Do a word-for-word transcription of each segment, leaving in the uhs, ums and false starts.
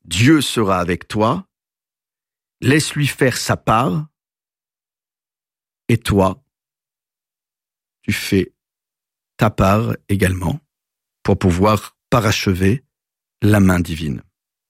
Dieu sera avec toi, laisse-lui faire sa part, et toi, tu fais ta part également pour pouvoir parachever la main divine.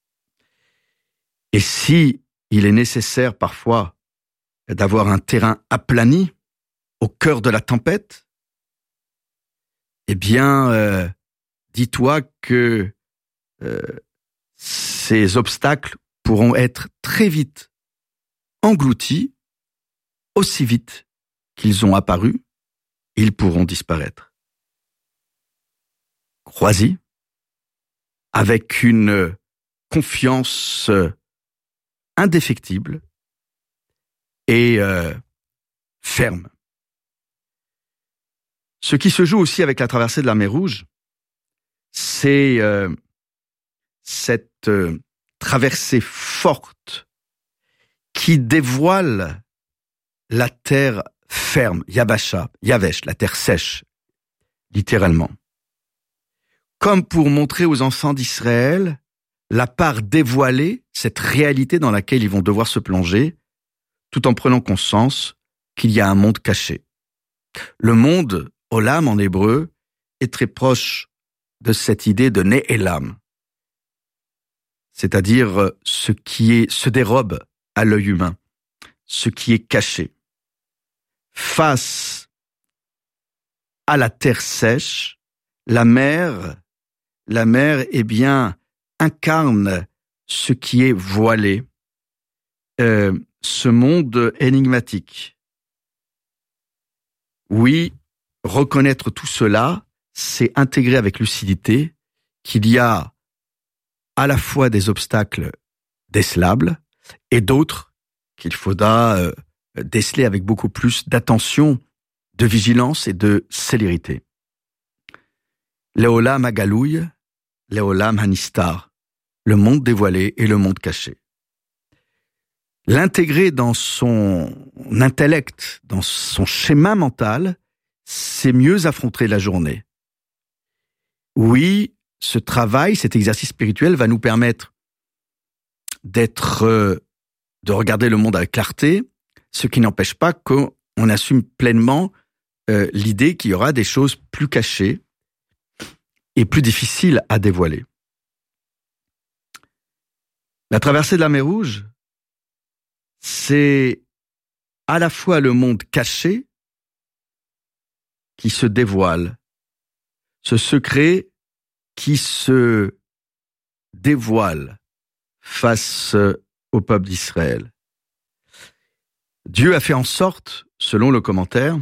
Et si il est nécessaire parfois d'avoir un terrain aplani au cœur de la tempête, eh bien, euh, dis-toi que euh, ces obstacles pourront être très vite engloutis, aussi vite qu'ils ont apparu, ils pourront disparaître. Crois-y, avec une confiance indéfectible et euh, ferme. Ce qui se joue aussi avec la traversée de la mer Rouge, c'est euh, cette euh, traversée forte qui dévoile la terre ferme, Yabasha, Yavesh, la terre sèche, littéralement. Comme pour montrer aux enfants d'Israël la part dévoilée, cette réalité dans laquelle ils vont devoir se plonger, tout en prenant conscience qu'il y a un monde caché. Le monde, Olam en hébreu, est très proche de cette idée de Ne'elam, c'est-à-dire ce qui est, se dérobe à l'œil humain, ce qui est caché. Face à la terre sèche, la mer, la mer, eh bien, incarne ce qui est voilé, euh, ce monde énigmatique. Oui, reconnaître tout cela, c'est intégrer avec lucidité qu'il y a à la fois des obstacles décelables et d'autres qu'il faudra euh, déceler avec beaucoup plus d'attention, de vigilance et de célérité. Leolam Hagalouy, Leolam Hanistar, le monde dévoilé et le monde caché. L'intégrer dans son intellect, dans son schéma mental, c'est mieux affronter la journée. Oui, ce travail, cet exercice spirituel va nous permettre d'être, euh, de regarder le monde avec clarté, ce qui n'empêche pas qu'on assume pleinement euh, l'idée qu'il y aura des choses plus cachées et plus difficiles à dévoiler. La traversée de la mer Rouge, c'est à la fois le monde caché qui se dévoile, ce secret qui se dévoile face au peuple d'Israël. Dieu a fait en sorte, selon le commentaire,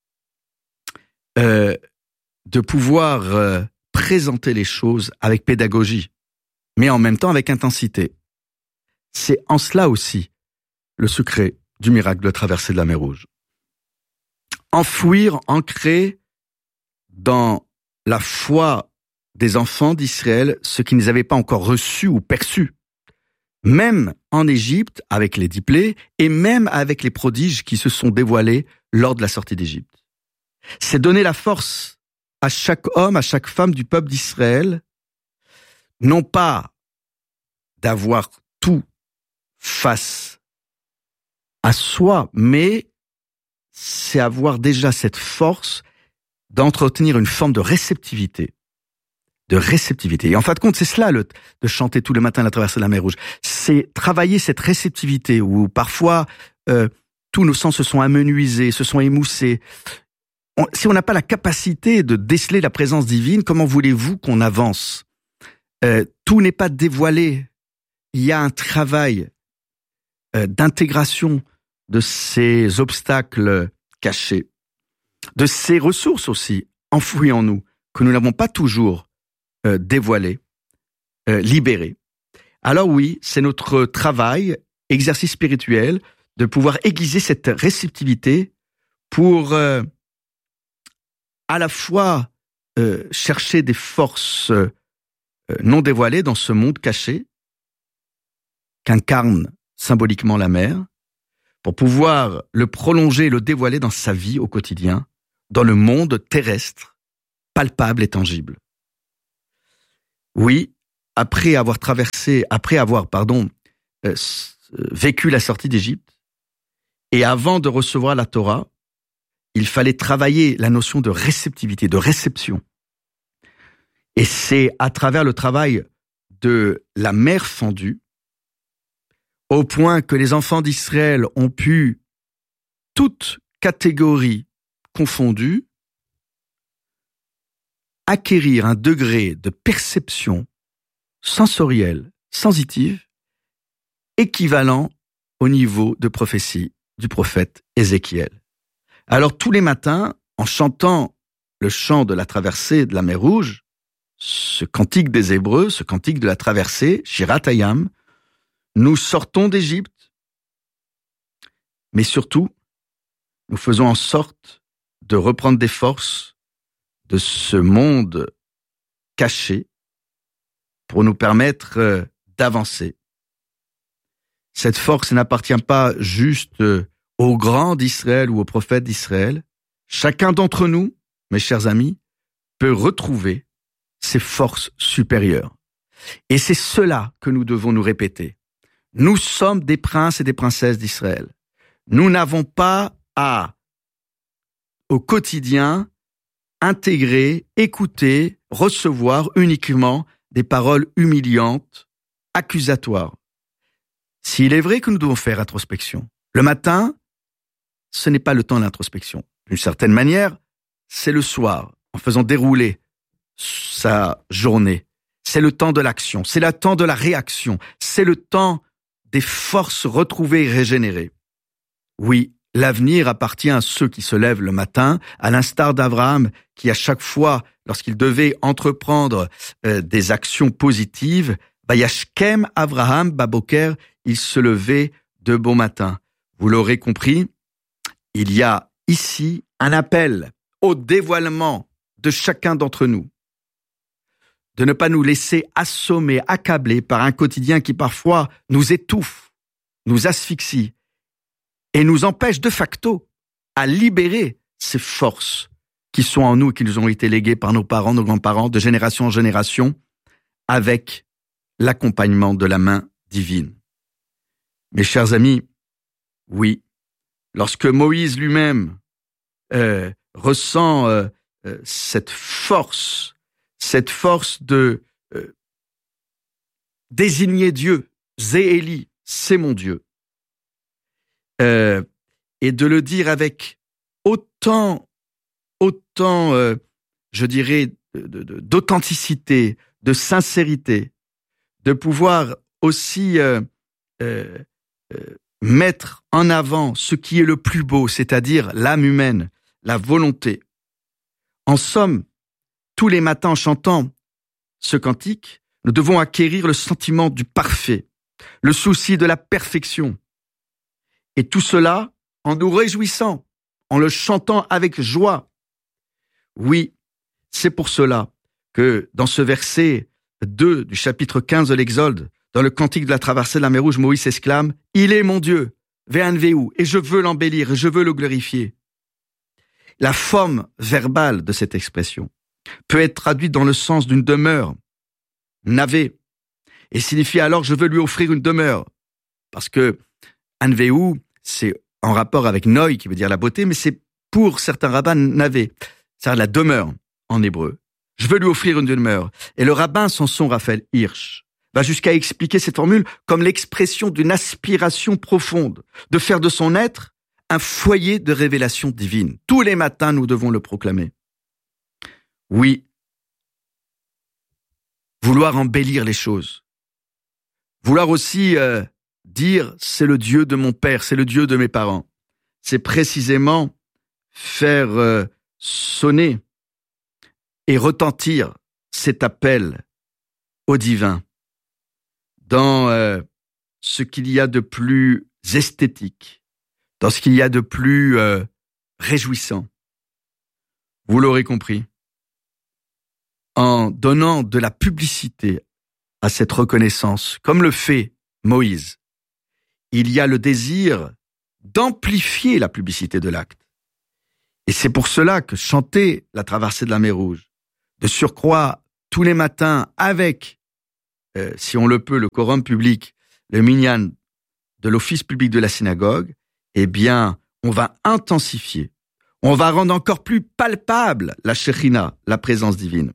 euh, de pouvoir euh, présenter les choses avec pédagogie, mais en même temps avec intensité. C'est en cela aussi le secret du miracle de la traversée de la mer Rouge. Enfouir, ancrer dans la foi des enfants d'Israël ce qu'ils n'avaient pas encore reçu ou perçu, même en Égypte avec les dix plaies et même avec les prodiges qui se sont dévoilés lors de la sortie d'Égypte. C'est donner la force à chaque homme, à chaque femme du peuple d'Israël, non pas d'avoir tout face à soi, mais c'est avoir déjà cette force d'entretenir une forme de réceptivité. De réceptivité. Et en fin de compte, c'est cela, le, de chanter tous les matins la traversée de la mer Rouge. C'est travailler cette réceptivité où parfois euh, tous nos sens se sont amenuisés, se sont émoussés. On, si on n'a pas la capacité de déceler la présence divine, comment voulez-vous qu'on avance ? euh, Tout n'est pas dévoilé. Il y a un travail euh, d'intégration de ces obstacles cachés, de ces ressources aussi enfouies en nous, que nous n'avons pas toujours euh, dévoilées, euh, libérées. Alors oui, c'est notre travail, exercice spirituel, de pouvoir aiguiser cette réceptivité pour euh, à la fois euh, chercher des forces euh, non dévoilées dans ce monde caché qu'incarne symboliquement la mer, pour pouvoir le prolonger, le dévoiler dans sa vie au quotidien, dans le monde terrestre, palpable et tangible. Oui, après avoir traversé, après avoir, pardon, euh, vécu la sortie d'Égypte, et avant de recevoir la Torah, il fallait travailler la notion de réceptivité, de réception. Et c'est à travers le travail de la mer fendue, au point que les enfants d'Israël ont pu, toutes catégories confondues, acquérir un degré de perception sensorielle, sensitive, équivalent au niveau de prophétie du prophète Ézéchiel. Alors tous les matins, en chantant le chant de la traversée de la mer Rouge, ce cantique des Hébreux, ce cantique de la traversée, Shirat Hayam, nous sortons d'Égypte, mais surtout, nous faisons en sorte de reprendre des forces de ce monde caché pour nous permettre d'avancer. Cette force n'appartient pas juste aux grands d'Israël ou aux prophètes d'Israël. Chacun d'entre nous, mes chers amis, peut retrouver ses forces supérieures. Et c'est cela que nous devons nous répéter. Nous sommes des princes et des princesses d'Israël. Nous n'avons pas à, au quotidien, intégrer, écouter, recevoir uniquement des paroles humiliantes, accusatoires. S'il est vrai que nous devons faire introspection, le matin, ce n'est pas le temps de l'introspection. D'une certaine manière, c'est le soir, en faisant dérouler sa journée. C'est le temps de l'action, c'est le temps de la réaction, c'est le temps des forces retrouvées et régénérées. Oui, l'avenir appartient à ceux qui se lèvent le matin, à l'instar d'Abraham, qui à chaque fois, lorsqu'il devait entreprendre euh, des actions positives, Vayashkem Abraham Baboker, il se levait de bon matin. Vous l'aurez compris, il y a ici un appel au dévoilement de chacun d'entre nous, de ne pas nous laisser assommer, accabler par un quotidien qui parfois nous étouffe, nous asphyxie et nous empêche de facto à libérer ces forces qui sont en nous et qui nous ont été léguées par nos parents, nos grands-parents, de génération en génération, avec l'accompagnement de la main divine. Mes chers amis, oui, lorsque Moïse lui-même euh, ressent euh, euh, cette force, cette force de euh, désigner Dieu, Zéhéli, c'est mon Dieu, euh, et de le dire avec autant, autant, euh, je dirais, de, de, d'authenticité, de sincérité, de pouvoir aussi euh, euh, euh, mettre en avant ce qui est le plus beau, c'est-à-dire l'âme humaine, la volonté. En somme, tous les matins en chantant ce cantique, nous devons acquérir le sentiment du parfait, le souci de la perfection. Et tout cela en nous réjouissant, en le chantant avec joie. Oui, c'est pour cela que dans ce verset deux du chapitre quinze de l'Exode, dans le cantique de la traversée de la mer Rouge, Moïse exclame « Il est mon Dieu, Ve'anveu, et je veux l'embellir, et je veux le glorifier ». La forme verbale de cette expression peut être traduite dans le sens d'une demeure, navé, et signifie alors « je veux lui offrir une demeure », parce que Anveu, c'est en rapport avec Noi, qui veut dire la beauté, mais c'est pour certains rabbins navé, c'est-à-dire la demeure en hébreu. Je veux lui offrir une demeure. Et le rabbin Samson Raphaël Hirsch va jusqu'à expliquer cette formule comme l'expression d'une aspiration profonde, de faire de son être un foyer de révélation divine. Tous les matins, nous devons le proclamer. Oui, vouloir embellir les choses. Vouloir aussi euh, dire, c'est le Dieu de mon père, c'est le Dieu de mes parents. C'est précisément faire euh, sonner et retentir cet appel au divin dans euh, ce qu'il y a de plus esthétique, dans ce qu'il y a de plus euh, réjouissant. Vous l'aurez compris, en donnant de la publicité à cette reconnaissance, comme le fait Moïse, il y a le désir d'amplifier la publicité de l'acte. Et c'est pour cela que chanter la traversée de la mer Rouge, de surcroît tous les matins avec euh, si on le peut, le quorum public, le minyan de l'office public de la synagogue, eh bien, on va intensifier, on va rendre encore plus palpable la Shekhinah, la présence divine.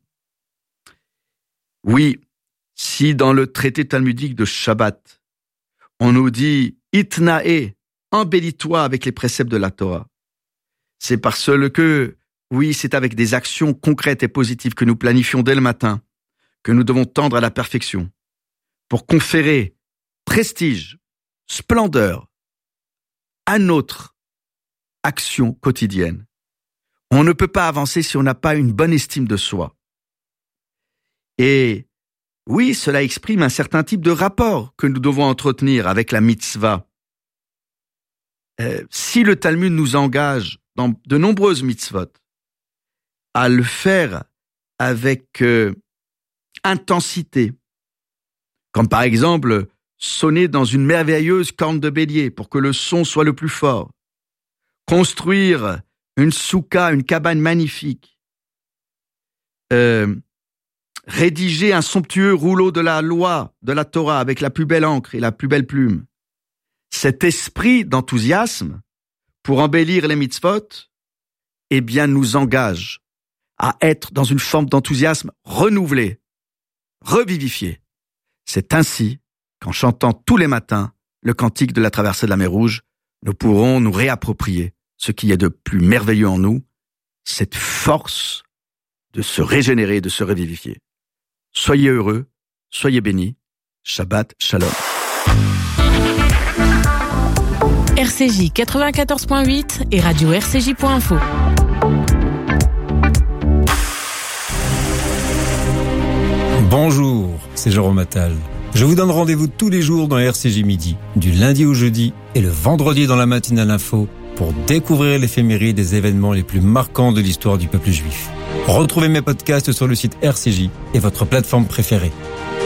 Oui, si dans le traité talmudique de Shabbat, on nous dit « Itnae », embellis-toi avec les préceptes de la Torah, c'est parce que, oui, c'est avec des actions concrètes et positives que nous planifions dès le matin, que nous devons tendre à la perfection, pour conférer prestige, splendeur à notre action quotidienne. On ne peut pas avancer si on n'a pas une bonne estime de soi. Et oui, cela exprime un certain type de rapport que nous devons entretenir avec la mitzvah. Euh, si le Talmud nous engage dans de nombreuses mitzvot à le faire avec euh, intensité, comme par exemple sonner dans une merveilleuse corne de bélier pour que le son soit le plus fort, construire une soukha, une cabane magnifique, euh, rédiger un somptueux rouleau de la loi, de la Torah, avec la plus belle encre et la plus belle plume. Cet esprit d'enthousiasme pour embellir les mitzvot, eh bien, nous engage à être dans une forme d'enthousiasme renouvelé, revivifié. C'est ainsi qu'en chantant tous les matins le cantique de la traversée de la mer Rouge, nous pourrons nous réapproprier ce qui est de plus merveilleux en nous, cette force de se régénérer, de se revivifier. Soyez heureux, soyez bénis. Shabbat Shalom. R C J quatre-vingt-quatorze point huit et radio R C J point info. Bonjour, c'est Jérôme Attal. Je vous donne rendez-vous tous les jours dans R C J Midi, du lundi au jeudi et le vendredi dans la matinale info pour découvrir l'éphéméride des événements les plus marquants de l'histoire du peuple juif. Retrouvez mes podcasts sur le site R C J et votre plateforme préférée.